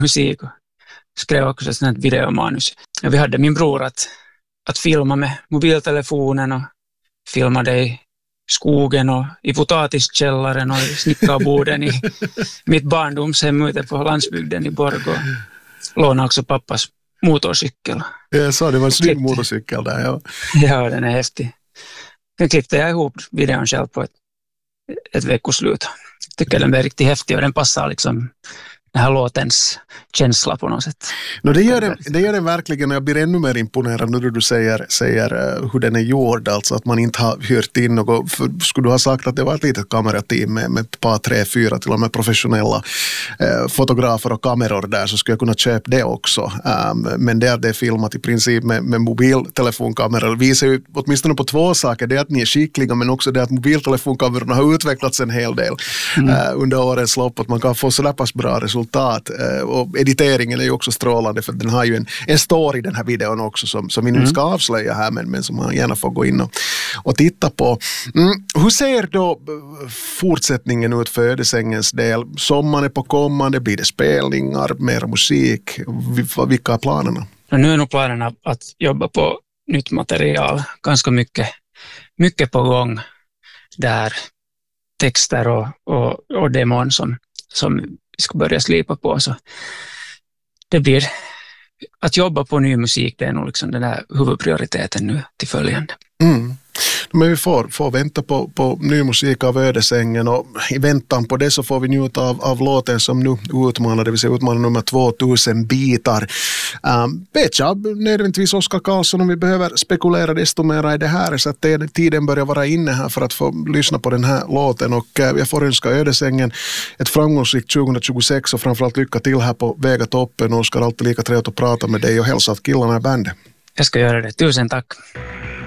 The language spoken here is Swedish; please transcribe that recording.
musik och skrev också ett sånt här videomanus. Och vi hade min bror att filma med mobiltelefonen och filmade i skogen och i potatiskällaren och i snickarborden i mitt barndomshem ute på landsbygden i Borg och lånade också pappas motorcykel. Jag sa det var en snygg motorcykel där, ja. Ja, den är häftig. Den klippte jag ihop videon själv på ett veckoslut. Jag tycker den är riktigt häftig och den passar liksom den här låtens känsla på något sätt. Det gör den verkligen, och jag blir ännu mer imponerad när du säger hur den är gjord, alltså att man inte har hyrt in något. Skulle du ha sagt att det var ett litet kamerateam med ett par, 3, 4 till och med professionella fotografer och kameror där, så skulle jag kunna köpa det också. Men det är filmat i princip med mobiltelefonkameror. Visar ju åtminstone på 2 saker. Det är att ni är skickliga, men också det att mobiltelefonkamerorna har utvecklats en hel del under årens lopp, att man kan få så där pass bra resultat. Och editeringen är ju också strålande, för den har ju en story i den här videon också som vi nu ska avslöja här, men som man gärna får gå in och titta på. Hur ser då fortsättningen ut för Ödesängens del? Sommaren är på kommande, blir det spelningar, mer musik? Vilka är planerna? Nu är nog planerna att jobba på nytt material, ganska mycket på gång där, texter och demon som vi ska börja slipa på, så det blir att jobba på ny musik, det är nog liksom den här huvudprioriteten nu till följande. Men vi får vänta på ny musik av Ödesängen, och i väntan på det så får vi njuta av låten som nu utmanar, det vill säga utmanar nummer 2000 bitar. Vet jag nödvändigtvis Oskar Karlsson om vi behöver spekulera desto mer i det här, så att tiden börjar vara inne här för att få lyssna på den här låten, och jag får önska Ödesängen ett framgångsrikt 2026 och framförallt lycka till här på Väga toppen. Oskar, alltid lika trevligt att prata med dig, och hälsa att killarna är bandet. Jag ska göra det. Tusen tack.